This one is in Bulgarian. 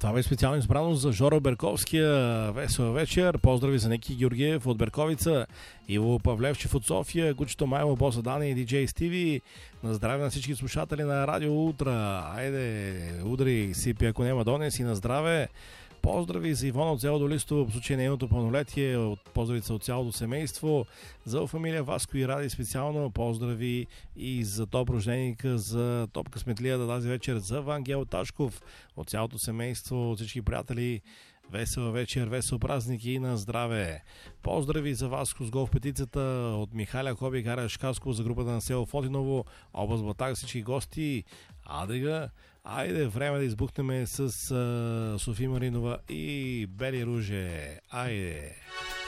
Това бе специално избрано за Жоро Берковския. Весела вечер. Поздрави за Ники Георгиев от Берковица, Иво Павлевчев от София, Гучето Майло, Боса Дани и диджей Стиви. На здраве на всички слушатели на Радио Утра. Айде, удри сипи, ако няма донес, и на здраве. Поздрави за Ивона от село Листово, по случай нейното пълнолетие, поздравица от цялото семейство, за фамилия Васко и Ради специално, поздрави и за топ рожденика, за топ късметлията тази вечер, за Вангел Ташков, от цялото семейство, от всички приятели. Весела вечер, весел празник и на здраве. Поздрави за Васко с гол в петицата от Михаля Хоби Гаря Шкаско за групата на село Фотиново, област Батак, всички гости. Адега, айде, време да избухнем с Софи Маринова и Бели Руже. Айде!